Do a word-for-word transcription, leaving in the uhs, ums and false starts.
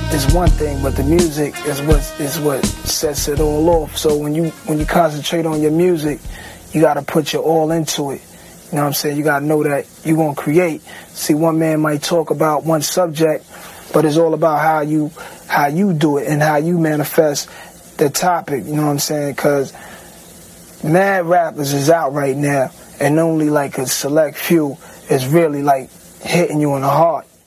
is one thing, but the music is what is what sets it all off. So when you when you concentrate on your music, you got to put your all into it. You know what I'm saying? You got to know that you're going to create. See, one man might talk about one subject, but it's all about how you how you do it and how you manifest the topic. You know what I'm saying? Because mad rappers is out right now, and only like a select few is really like hitting you in the heart.